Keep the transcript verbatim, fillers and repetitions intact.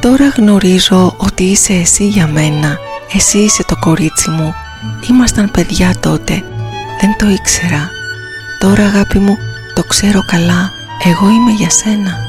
Τώρα γνωρίζω ότι είσαι εσύ για μένα. Εσύ είσαι το κορίτσι μου. Ήμασταν παιδιά τότε. Δεν το ήξερα. Τώρα αγάπη μου το ξέρω καλά. Εγώ είμαι για σένα.